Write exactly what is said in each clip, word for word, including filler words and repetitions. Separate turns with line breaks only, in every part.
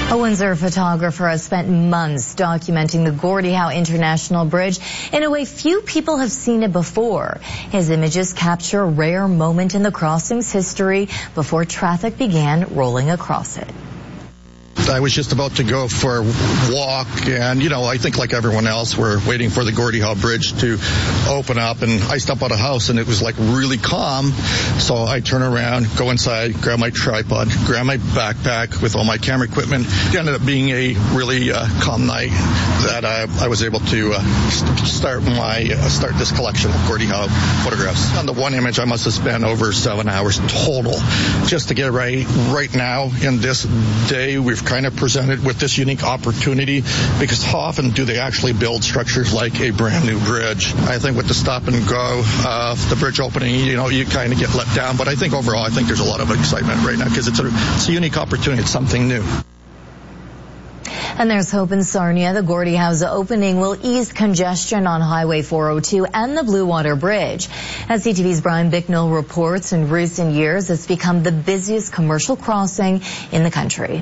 A Windsor photographer has spent months documenting the Gordie Howe International Bridge in a way few people have seen it before. His images capture a rare moment in the crossing's history before traffic began rolling across it.
I was just about to go for a walk, and, you know, I think like everyone else, we're waiting for the Gordie Howe Bridge to open up, and I step out of the house, and it was, like, really calm. So I turn around, go inside, grab my tripod, grab my backpack with all my camera equipment. It ended up being a really uh, calm night that I, I was able to uh, start my uh, start this collection of Gordie Howe photographs. On the one image, I must have spent over seven hours total just to get right. Right now, in this day, we've kind of presented with this unique opportunity, because how often do they actually build structures like a brand new bridge? I think with the stop and go, uh, the bridge opening, you know, you kind of get let down. But I think overall, I think there's a lot of excitement right now because it's a, it's a unique opportunity. It's something new.
And there's hope in Sarnia. The Gordie Howe's opening will ease congestion on Highway four oh two and the Blue Water Bridge. As C T V's Brian Bicknell reports, in recent years, it's become the busiest commercial crossing in the country.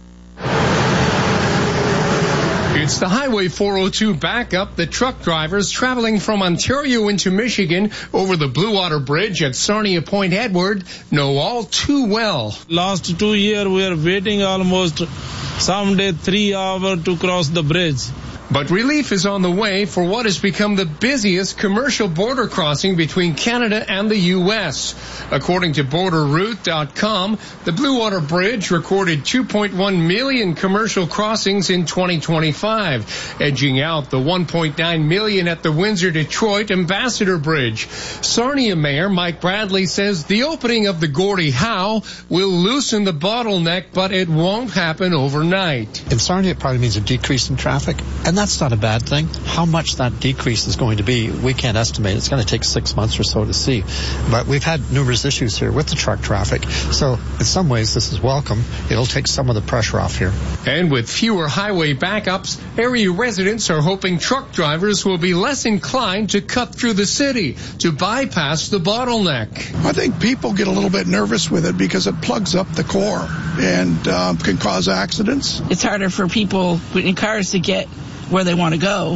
It's the Highway four oh two backup that truck drivers traveling from Ontario into Michigan over the Blue Water Bridge at Sarnia Point Edward know all too well.
Last two years we are waiting almost some day three hours to cross the bridge.
But relief is on the way for what has become the busiest commercial border crossing between Canada and the U S. According to border route dot com, the Blue Water Bridge recorded two point one million commercial crossings in twenty twenty-five, edging out the one point nine million at the Windsor-Detroit Ambassador Bridge. Sarnia Mayor Mike Bradley says the opening of the Gordie Howe will loosen the bottleneck, but it won't happen overnight.
In Sarnia, it probably means a decrease in traffic, and that's not a bad thing. How much that decrease is going to be, we can't estimate. It's going to take six months or so to see. But we've had numerous issues here with the truck traffic. So in some ways, this is welcome. It'll take some of the pressure off here.
And with fewer highway backups, area residents are hoping truck drivers will be less inclined to cut through the city to bypass the bottleneck.
I think people get a little bit nervous with it because it plugs up the core and um, can cause accidents.
It's harder for people in cars to get where they want to go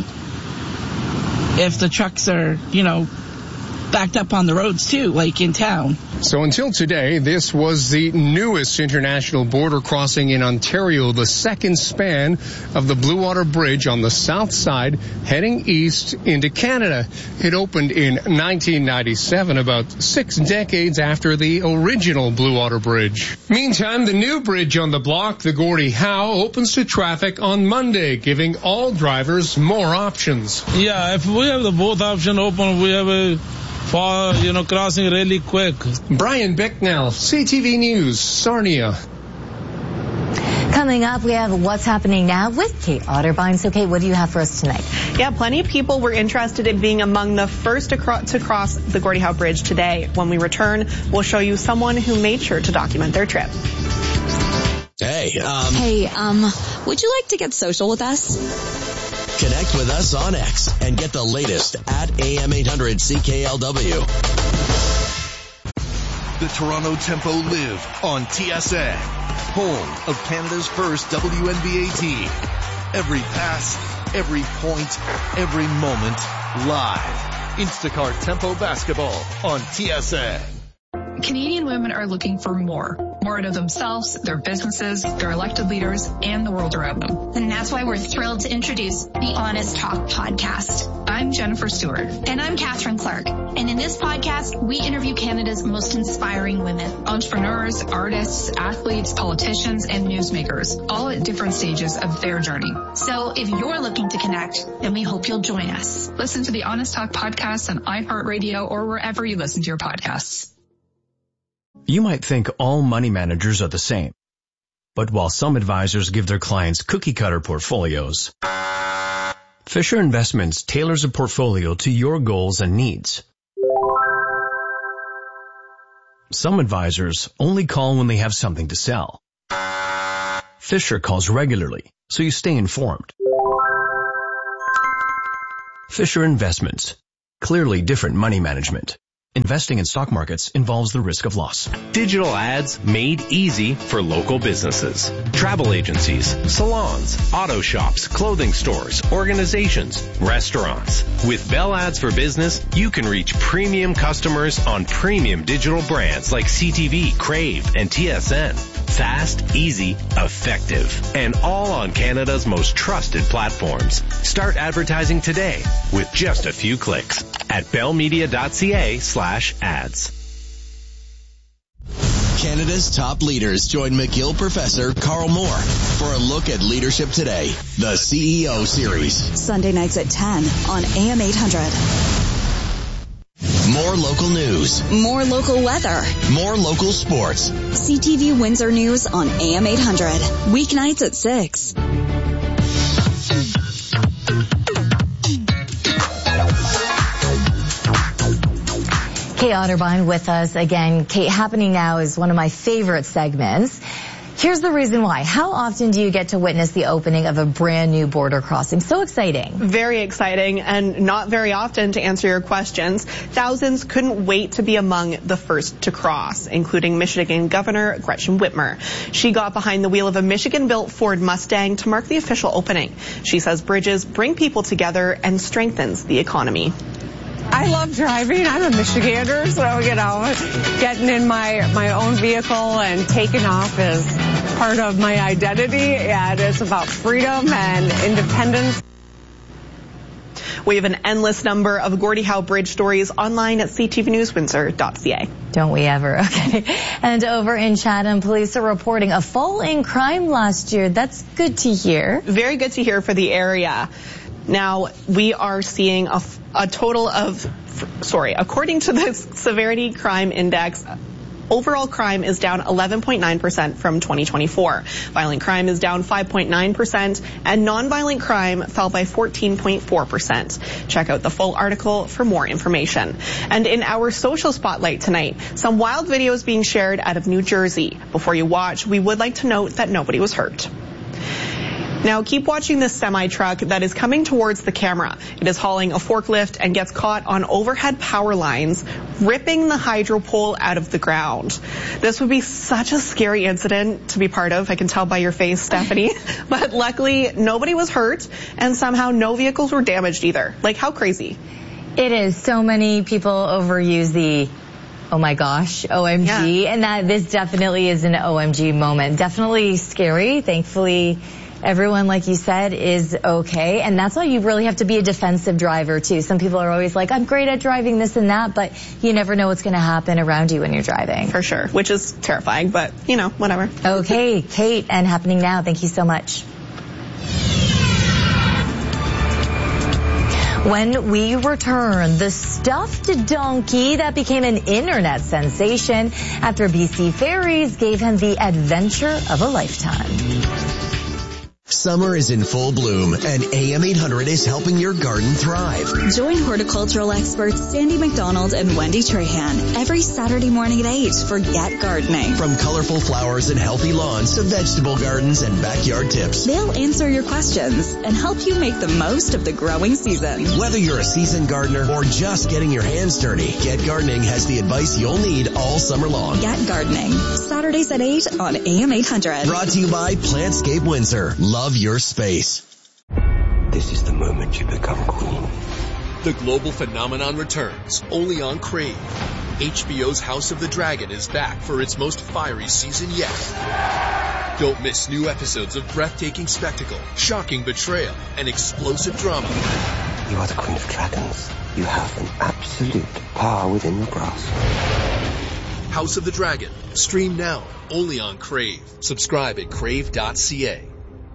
if the trucks are, you know, backed up on the roads too, like in town.
So until today, this was the newest international border crossing in Ontario, the second span of the Blue Water Bridge on the south side heading east into Canada. It opened in nineteen ninety-seven, about six decades after the original Blue Water Bridge. Meantime, the new bridge on the block, the Gordie Howe, opens to traffic on Monday, giving all drivers more options.
Yeah, if we have the both option open, we have a for, you know, crossing really quick.
Brian Bicknell, C T V News, Sarnia.
Coming up, we have What's Happening Now with Kate Otterbein. So, Kate, what do you have for us tonight?
Yeah, plenty of people were interested in being among the first to, cro- to cross the Gordie Howe Bridge today. When we return, we'll show you someone who made sure to document their trip.
Hey, um...
Hey, um, would you like to get social with us?
Connect with us on X and get the latest at A M eight hundred C K L W.
The Toronto Tempo live on T S N, home of Canada's first W N B A team. Every pass, every point, every moment, live. Instacart Tempo Basketball on T S N.
Canadian women are looking for more. More out of themselves, their businesses, their elected leaders, and the world around them.
And that's why we're thrilled to introduce the Honest Talk podcast.
I'm Jennifer Stewart.
And I'm Catherine Clark. And in this podcast, we interview Canada's most inspiring women.
Entrepreneurs, artists, athletes, politicians, and newsmakers, all at different stages of their journey.
So if you're looking to connect, then we hope you'll join us.
Listen to the Honest Talk podcast on iHeartRadio or wherever you listen to your podcasts.
You might think all money managers are the same. But while some advisors give their clients cookie-cutter portfolios, Fisher Investments tailors a portfolio to your goals and needs. Some advisors only call when they have something to sell. Fisher calls regularly, so you stay informed. Fisher Investments. Clearly different money management. Investing in stock markets involves the risk of loss.
Digital ads made easy for local businesses. Travel agencies, salons, auto shops, clothing stores, organizations, restaurants. With Bell Ads for Business, you can reach premium customers on premium digital brands like C T V, Crave, and T S N. Fast, easy, effective, and all on Canada's most trusted platforms. Start advertising today with just a few clicks at bellmedia.ca slash ads.
Canada's top leaders join McGill professor Carl Moore for a look at leadership today, the C E O series.
Sunday nights at ten on A M eight hundred.
More local news.
More local weather.
More local sports.
C T V Windsor News on A M eight hundred. Weeknights at six.
Kate Otterbein with us again. Kate, Happening Now is one of my favorite segments. Here's the reason why. How often do you get to witness the opening of a brand new border crossing? So exciting.
Very exciting, and not very often, to answer your questions. Thousands couldn't wait to be among the first to cross, including Michigan Governor Gretchen Whitmer. She got behind the wheel of a Michigan-built Ford Mustang to mark the official opening. She says bridges bring people together and strengthens the economy.
I love driving. I'm a Michigander, so, you know, getting in my, my own vehicle and taking off is part of my identity, and it's about freedom and independence.
We have an endless number of Gordie Howe Bridge stories online at c t v news windsor dot c a.
Don't we ever? Okay. And over in Chatham, police are reporting a fall in crime last year. That's good to hear.
Very good to hear for the area. Now, we are seeing a, a total of, sorry, according to the Severity Crime Index, overall crime is down eleven point nine percent from twenty twenty-four. Violent crime is down five point nine percent, and nonviolent crime fell by fourteen point four percent. Check out the full article for more information. And in our social spotlight tonight, some wild videos being shared out of New Jersey. Before you watch, we would like to note that nobody was hurt. Now, keep watching this semi-truck that is coming towards the camera. It is hauling a forklift and gets caught on overhead power lines, ripping the hydro pole out of the ground. This would be such a scary incident to be part of. I can tell by your face, Stephanie. But luckily, nobody was hurt, and somehow no vehicles were damaged either. Like, how crazy?
It is. So many people overuse the oh my gosh, O M G, yeah. And that this definitely is an O M G moment. Definitely scary. Thankfully, everyone, like you said, is okay. And that's why you really have to be a defensive driver, too. Some people are always like, I'm great at driving this and that, but you never know what's going to happen around you when you're driving.
For sure, which is terrifying, but, you know, whatever.
Okay, Kate, and Happening Now, thank you so much. When we return, the stuffed donkey that became an internet sensation after B C Ferries gave him the adventure of a lifetime.
Summer is in full bloom, and A M eight hundred is helping your garden thrive.
Join horticultural experts Sandy McDonald and Wendy Trahan every Saturday morning at eight for Get Gardening.
From colorful flowers and healthy lawns to vegetable gardens and backyard tips.
They'll answer your questions and help you make the most of the growing season.
Whether you're a seasoned gardener or just getting your hands dirty, Get Gardening has the advice you'll need all summer long.
Get Gardening, Saturdays at eight on A M eight hundred.
Brought to you by Plantscape Windsor. Love your space.
This is the moment you become queen.
The global phenomenon returns only on Crave. H B O's House of the Dragon is back for its most fiery season yet. Don't miss new episodes of breathtaking spectacle, shocking betrayal, and explosive drama.
You are the Queen of Dragons. You have an absolute power within your grasp.
House of the Dragon. Stream now, only on Crave. Subscribe at crave dot c a.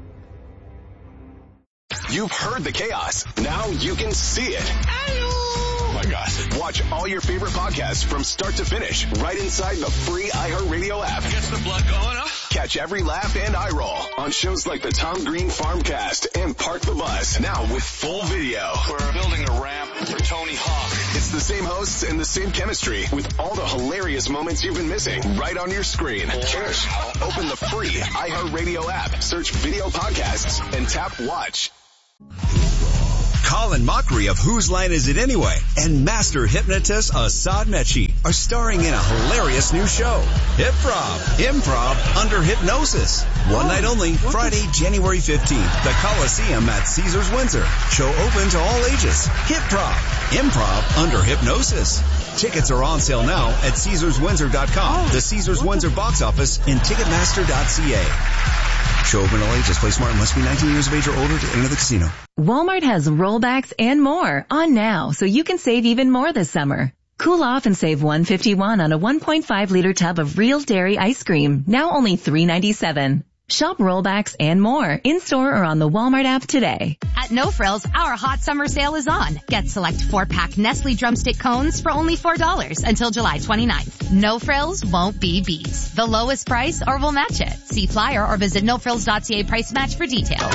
You've heard the chaos. Now you can see it. Oh my gosh. Watch all your favorite podcasts from start to finish right inside the free iHeartRadio app.
Gets the blood going, huh?
Catch every laugh and eye roll on shows like the Tom Green Farmcast and Park the Bus. Now with full video.
We're building a ramp for Tony Hawk.
It's the same hosts and the same chemistry with all the hilarious moments you've been missing right on your screen. Cheers. Open the free iHeartRadio app, search video podcasts, and tap watch.
call-in mockery of Whose Line Is It Anyway and master hypnotist Assad Mechi are starring in a hilarious new show, Hip-Prov, Improv Under Hypnosis. One night only, Friday, January fifteenth, the Coliseum at Caesars Windsor. Show open to all ages. Hip-Prov, Improv Under Hypnosis. Tickets are on sale now at Caesars Windsor dot com, the Caesars Windsor box office, and Ticketmaster dot c a. Show open to all ages. Play smart. Must be nineteen years of age or older to enter the casino.
Walmart has rollbacks and more on now, so you can save even more this summer. Cool off and save one hundred fifty-one dollars on a one point five liter tub of real dairy ice cream, now only three ninety-seven. Shop rollbacks and more in-store or on the Walmart app today.
At No Frills, our hot summer sale is on. Get select four-pack Nestle drumstick cones for only four dollars until July twenty-ninth. No Frills won't be beat. The lowest price or we'll match it. See flyer or visit no frills dot c a price match for details.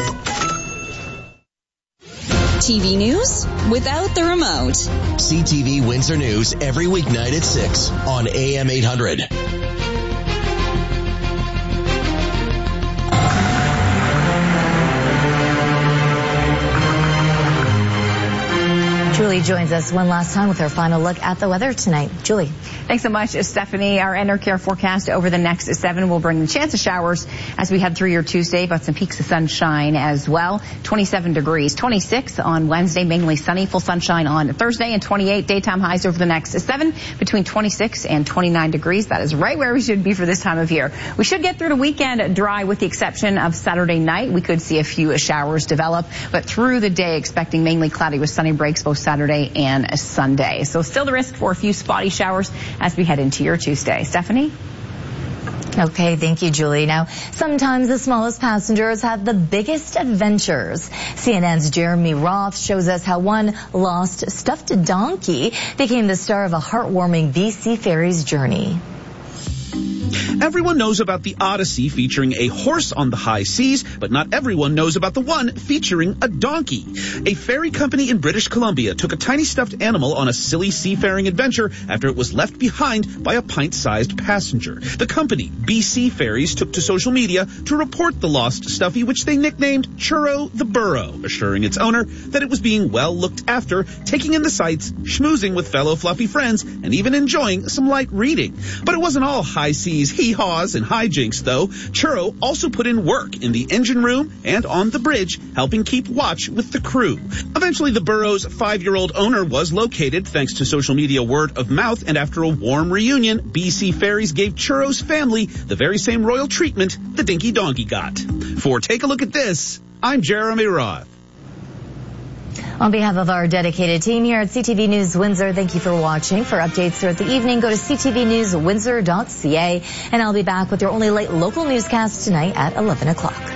T V news without the remote.
C T V Windsor News every weeknight at six on A M eight hundred.
Julie joins us one last time with her final look at the weather tonight. Julie.
Thanks so much, Stephanie. Our EnerCare forecast over the next seven will bring the chance of showers as we head through your Tuesday, but some peaks of sunshine as well. twenty-seven degrees, twenty-six on Wednesday, mainly sunny, full sunshine on Thursday, and twenty-eight daytime highs over the next seven, between twenty-six and twenty-nine degrees. That is right where we should be for this time of year. We should get through the weekend dry with the exception of Saturday night. We could see a few showers develop, but through the day expecting mainly cloudy with sunny breaks both Saturday and Sunday. So still the risk for a few spotty showers as we head into your Tuesday. Stephanie?
Okay, thank you, Julie. Now, sometimes the smallest passengers have the biggest adventures. C N N's Jeremy Roth shows us how one lost stuffed donkey became the star of a heartwarming B C Ferries journey.
Everyone knows about the Odyssey featuring a horse on the high seas, but not everyone knows about the one featuring a donkey. A ferry company in British Columbia took a tiny stuffed animal on a silly seafaring adventure after it was left behind by a pint-sized passenger. The company, B C Ferries, took to social media to report the lost stuffy, which they nicknamed Churro the Burro, assuring its owner that it was being well looked after, taking in the sights, schmoozing with fellow fluffy friends, and even enjoying some light reading. But it wasn't all high seas hee-haws and hijinks, though. Churro also put in work in the engine room and on the bridge, helping keep watch with the crew. Eventually, the Burro's five-year-old owner was located thanks to social media word of mouth, and after a warm reunion, B C Ferries gave Churro's family the very same royal treatment the Dinky Donkey got. For Take a Look at This, I'm Jeremy Roth.
On behalf of our dedicated team here at C T V News Windsor, thank you for watching. For updates throughout the evening, go to c t v news windsor dot c a, and I'll be back with your only late local newscast tonight at eleven o'clock.